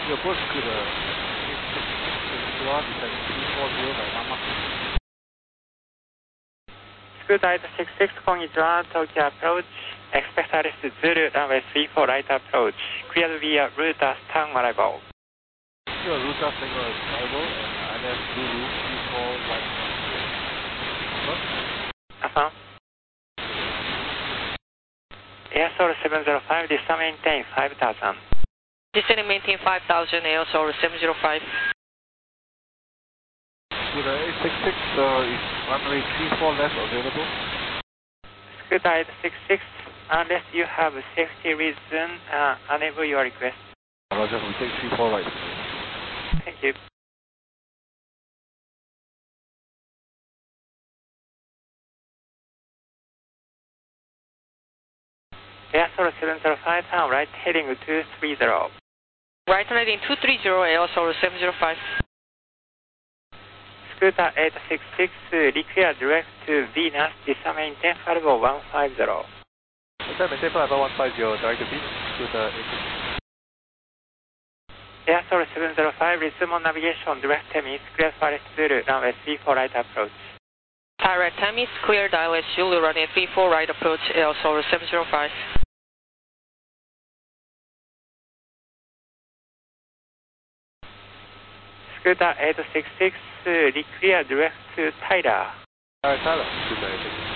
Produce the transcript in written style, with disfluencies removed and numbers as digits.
Your board scooter スクーター866、こんにちは。東京アプローチ。Expect Alice Zulu, runway 34 right approach. Cleared via Router Stern arrival. Sure, Router Stern arrival and ILS Zulu 34 right approach. Affirm. Airsol 705, descend maintain 5000. Descend and maintain 5000, Airsol 705. Scooter 866 is runway 34 left available. Scooter 866, unless you have safety reason, enable your request. Roger, we take 34 right. Thank you. Airsol 705, turn right, heading 230. Right heading 230, Airsol 705. Scooter 866, require direct to Venus, descend maintain Falvo 150. Descend maintain Falvo 150, direct to Venus, Scooter 866. Airsol 705, resume on navigation, direct Temis, clear for Zulu, runway 34 right approach. Direct Temis, clear ILS Zulu, runway 34 right approach, Airsol 705. Scooter 866, require direct to Tyler. Tyler, Scooter 866.